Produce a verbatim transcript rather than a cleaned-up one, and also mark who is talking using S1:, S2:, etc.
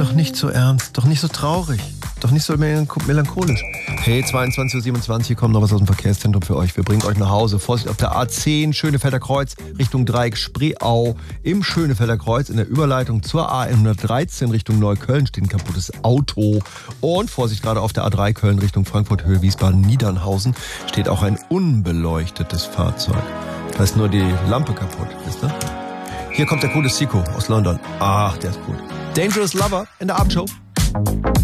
S1: Doch nicht so ernst, doch nicht so traurig, doch nicht so melancholisch. Hey, zweiundzwanzig Uhr siebenundzwanzig, hier kommt noch was aus dem Verkehrszentrum für euch. Wir bringen euch nach Hause. Vorsicht auf der A zehn, Schönefelder Kreuz, Richtung Dreieck, Spreeau. Im Schönefelder Kreuz in der Überleitung zur A hundertdreizehn Richtung Neukölln steht ein kaputtes Auto. Und Vorsicht, gerade auf der A drei Köln Richtung Frankfurt, Höhe Wiesbaden, Niedernhausen steht auch ein unbeleuchtetes Fahrzeug. Da ist nur die Lampe kaputt, wisst ihr? Hier kommt der coole Siko aus London. Ach, der ist gut. Dangerous Lover in der Abendshow.